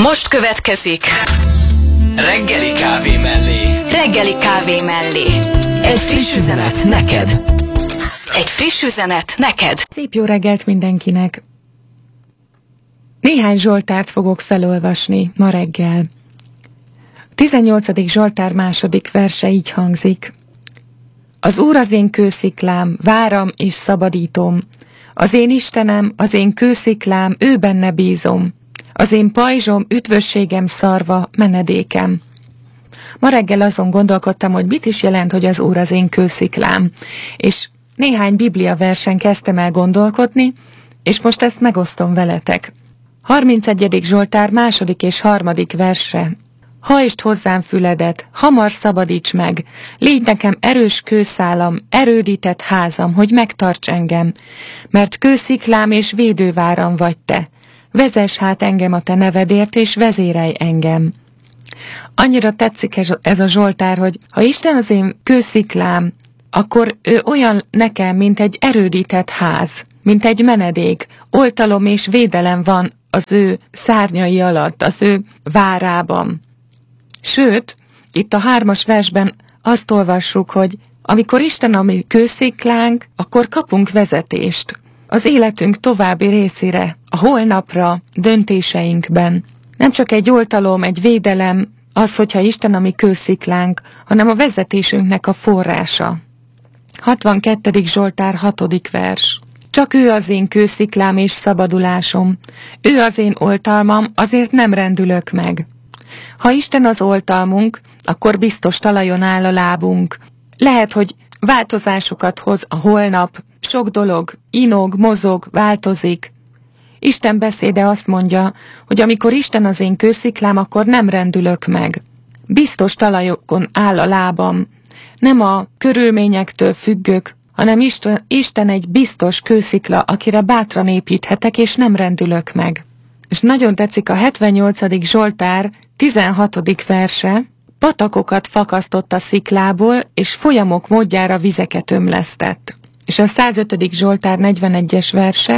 Most következik Reggeli kávé mellé. Reggeli kávé mellé. Egy friss üzenet neked. Egy friss üzenet neked. Szép jó reggelt mindenkinek! Néhány Zsoltárt fogok felolvasni ma reggel. 18. Zsoltár második verse így hangzik. Az Úr az én kősziklám, váram és szabadítom. Az én Istenem, az én kősziklám, ő benne bízom. Az én pajzsom, üdvösségem, szarva, menedékem. Ma reggel azon gondolkodtam, hogy mit is jelent, hogy az Úr az én kősziklám. És néhány Biblia versen kezdtem el gondolkodni, és most ezt megosztom veletek. 31. Zsoltár második és harmadik verse. Hajtsd hozzám füledet, hamar szabadíts meg, légy nekem erős kőszálam, erődített házam, hogy megtarts engem, mert kősziklám és védőváram vagy te. Vezess hát engem a te nevedért, és vezérelj engem. Annyira tetszik ez a Zsoltár, hogy ha Isten az én kősziklám, akkor ő olyan nekem, mint egy erődített ház, mint egy menedék, oltalom és védelem van az ő szárnyai alatt, az ő várában. Sőt, itt a 3. versben azt olvassuk, hogy amikor Isten a mi kősziklánk, akkor kapunk vezetést az életünk további részére, a holnapra, döntéseinkben. Nem csak egy oltalom, egy védelem az, hogyha Isten a mi kősziklánk, hanem a vezetésünknek a forrása. 62. Zsoltár 6. vers. Csak ő az én kősziklám és szabadulásom. Ő az én oltalmam, azért nem rendülök meg. Ha Isten az oltalmunk, akkor biztos talajon áll a lábunk. Lehet, hogy változásokat hoz a holnap, sok dolog, inog, mozog, változik. Isten beszéde azt mondja, hogy amikor Isten az én kősziklám, akkor nem rendülök meg. Biztos talajokon áll a lábam. Nem a körülményektől függök, hanem Isten egy biztos kőszikla, akire bátran építhetek, és nem rendülök meg. És nagyon tetszik a 78. Zsoltár 16. verse. Patakokat fakasztott a sziklából, és folyamok módjára vizeket ömlesztett. És a 105. Zsoltár 41. verse.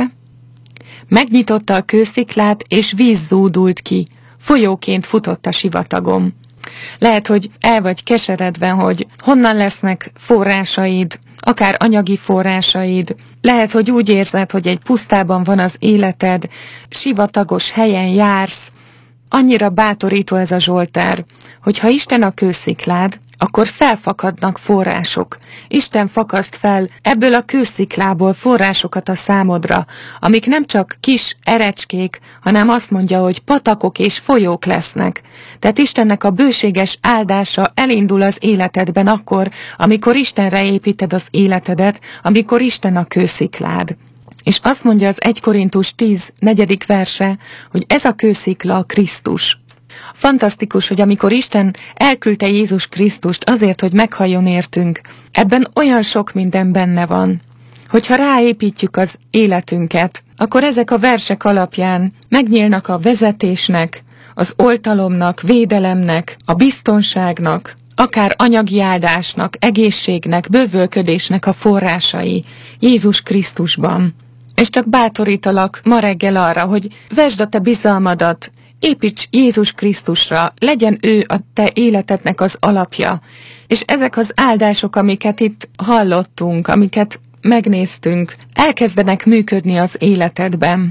Megnyitotta a kősziklát, és víz zúdult ki. Folyóként futott a sivatagom. Lehet, hogy el vagy keseredve, hogy honnan lesznek forrásaid, akár anyagi forrásaid. Lehet, hogy úgy érzed, hogy egy pusztában van az életed, sivatagos helyen jársz. Annyira bátorító ez a Zsoltár, hogy ha Isten a kősziklád, akkor felfakadnak források. Isten fakaszt fel ebből a kősziklából forrásokat a számodra, amik nem csak kis erecskék, hanem azt mondja, hogy patakok és folyók lesznek. Tehát Istennek a bőséges áldása elindul az életedben akkor, amikor Istenre építed az életedet, amikor Isten a kősziklád. És azt mondja az 1 Korintus 10. 4. verse, hogy ez a kőszikla a Krisztus. Fantasztikus, hogy amikor Isten elküldte Jézus Krisztust azért, hogy meghalljon értünk, ebben olyan sok minden benne van. Hogyha ráépítjük az életünket, akkor ezek a versek alapján megnyílnak a vezetésnek, az oltalomnak, védelemnek, a biztonságnak, akár anyagi áldásnak, egészségnek, bővölködésnek a forrásai Jézus Krisztusban. És csak bátorítalak ma reggel arra, hogy vesd a te bizalmadat, építs Jézus Krisztusra, legyen ő a te életednek az alapja. És ezek az áldások, amiket itt hallottunk, amiket megnéztünk, elkezdenek működni az életedben.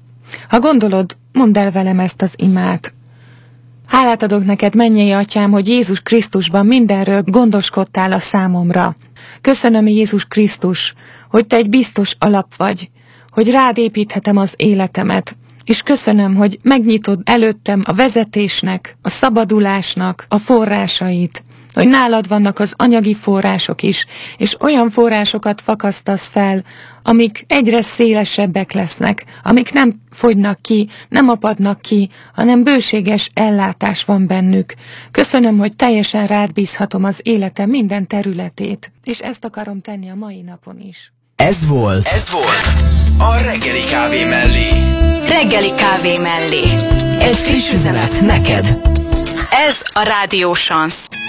Ha gondolod, mondd el velem ezt az imát. Hálát adok neked, mennyei Atyám, hogy Jézus Krisztusban mindenről gondoskodtál a számomra. Köszönöm, Jézus Krisztus, hogy te egy biztos alap vagy, hogy rád építhetem az életemet, és köszönöm, hogy megnyitod előttem a vezetésnek, a szabadulásnak a forrásait, hogy nálad vannak az anyagi források is, és olyan forrásokat fakasztasz fel, amik egyre szélesebbek lesznek, amik nem fogynak ki, nem apadnak ki, hanem bőséges ellátás van bennük. Köszönöm, hogy teljesen rád bízhatom az életem minden területét, és ezt akarom tenni a mai napon is. Ez volt a Reggeli kávé mellé. Reggeli kávé mellé. Egy friss üzenet neked. Ez a Rádió Chance.